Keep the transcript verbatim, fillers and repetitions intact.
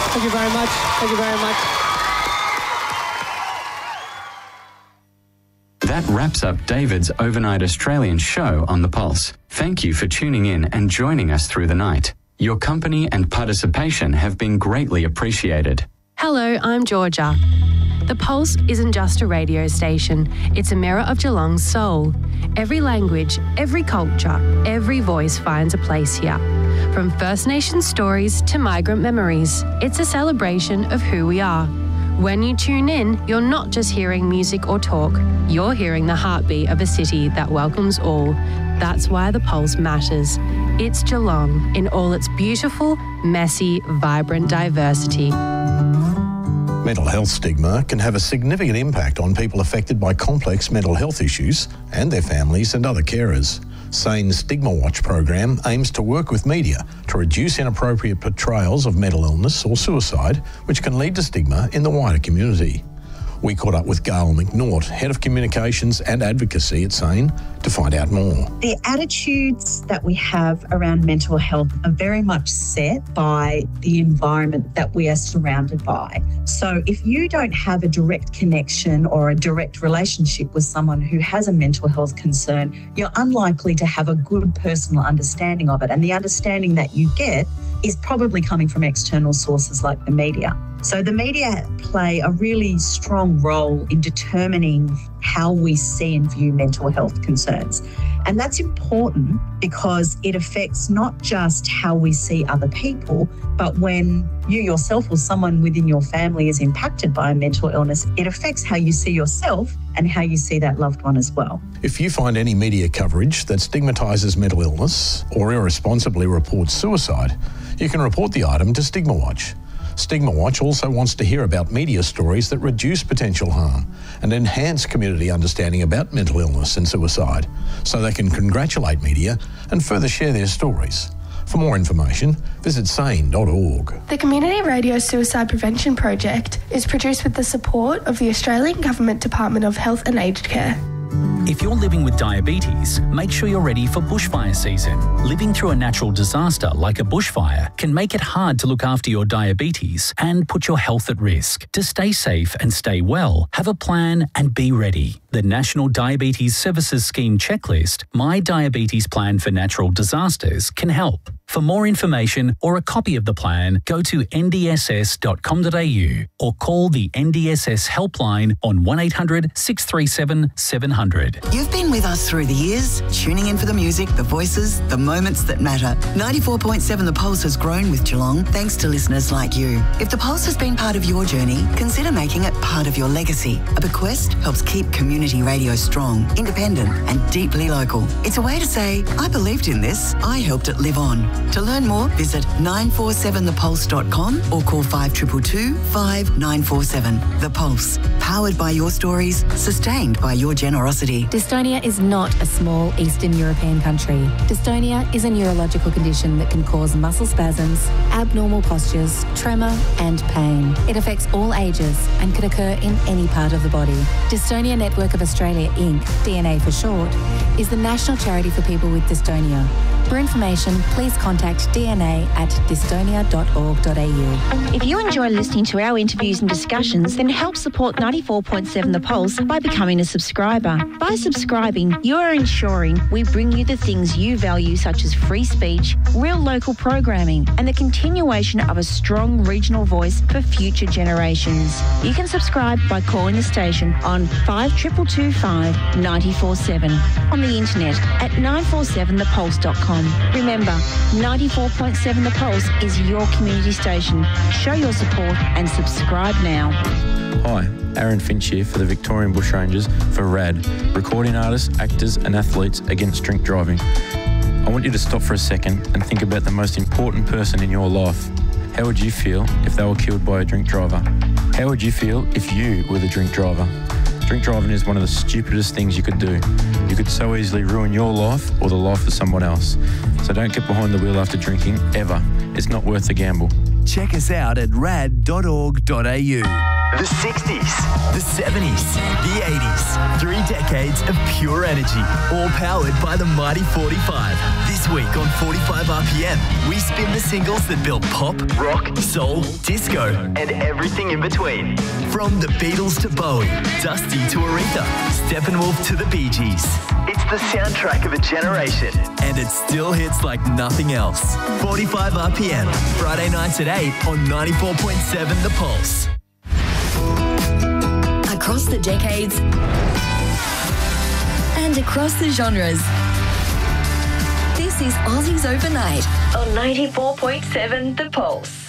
Thank you very much. Thank you very much. That wraps up David's overnight Australian show on The Pulse. Thank you for tuning in and joining us through the night. Your company and participation have been greatly appreciated. Hello, I'm Georgia. The Pulse isn't just a radio station, it's a mirror of Geelong's soul. Every language, every culture, every voice finds a place here. From First Nations stories to migrant memories, it's a celebration of who we are. When you tune in, you're not just hearing music or talk, you're hearing the heartbeat of a city that welcomes all. That's why The Pulse matters. It's Geelong in all its beautiful, messy, vibrant diversity. Mental health stigma can have a significant impact on people affected by complex mental health issues and their families and other carers. SANE's Stigma Watch program aims to work with media to reduce inappropriate portrayals of mental illness or suicide, which can lead to stigma in the wider community. We caught up with Gail McNaught, Head of Communications and Advocacy at SANE, to find out more. The attitudes that we have around mental health are very much set by the environment that we are surrounded by. So if you don't have a direct connection or a direct relationship with someone who has a mental health concern, you're unlikely to have a good personal understanding of it. And the understanding that you get is probably coming from external sources like the media. So the media play a really strong role in determining how we see and view mental health concerns. And that's important because it affects not just how we see other people, but when you yourself or someone within your family is impacted by a mental illness, it affects how you see yourself and how you see that loved one as well. If you find any media coverage that stigmatises mental illness or irresponsibly reports suicide, you can report the item to Stigma Watch. Stigma Watch also wants to hear about media stories that reduce potential harm and enhance community understanding about mental illness and suicide, so they can congratulate media and further share their stories. For more information, visit sane dot org. The Community Radio Suicide Prevention Project is produced with the support of the Australian Government Department of Health and Aged Care. If you're living with diabetes, make sure you're ready for bushfire season. Living through a natural disaster like a bushfire can make it hard to look after your diabetes and put your health at risk. To stay safe and stay well, have a plan and be ready. The National Diabetes Services Scheme checklist, My Diabetes Plan for Natural Disasters, can help. For more information or a copy of the plan, go to n d s s dot com dot a u or call the N D S S helpline on one eight hundred six three seven seven hundred. You've been with us through the years, tuning in for the music, the voices, the moments that matter. ninety-four point seven The Pulse has grown with Geelong thanks to listeners like you. If The Pulse has been part of your journey, consider making it part of your legacy. A bequest helps keep community radio strong, independent and deeply local. It's a way to say, I believed in this, I helped it live on. To learn more, visit nine four seven the pulse dot com or call five two two two, five nine four seven. The Pulse, powered by your stories, sustained by your generosity. Dystonia is not a small Eastern European country. Dystonia is a neurological condition that can cause muscle spasms, abnormal postures, tremor and pain. It affects all ages and can occur in any part of the body. Dystonia Network of Australia Incorporated, D N A for short, is the national charity for people with dystonia. For information, please contact D N A at dystonia dot org dot a u. If you enjoy listening to our interviews and discussions, then help support ninety-four point seven The Pulse by becoming a subscriber. By subscribing, you are ensuring we bring you the things you value, such as free speech, real local programming, and the continuation of a strong regional voice for future generations. You can subscribe by calling the station on five two two two five nine four seven, on the internet at nine four seven the pulse dot com. Remember, ninety-four point seven The Pulse is your community station. Show your support and subscribe now. Hi, Aaron Finch here for the Victorian Bushrangers for RAD, recording artists, actors and athletes against drink driving. I want you to stop for a second and think about the most important person in your life. How would you feel if they were killed by a drink driver? How would you feel if you were the drink driver? Drink driving is one of the stupidest things you could do. You could so easily ruin your life or the life of someone else. So don't get behind the wheel after drinking, ever. It's not worth the gamble. Check us out at rad dot org dot a u. The sixties, the seventies, the eighties. Three decades of pure energy, all powered by the mighty forty-five. This week on forty-five R P M, we spin the singles that built pop, rock, soul, disco, and everything in between. From the Beatles to Bowie, Dusty to Aretha, Steppenwolf to the Bee Gees. It's the soundtrack of a generation, and it still hits like nothing else. forty-five R P M, Friday nights at eight on ninety-four point seven The Pulse. Across the decades and across the genres. This is Aussies Overnight on ninety-four point seven The Pulse.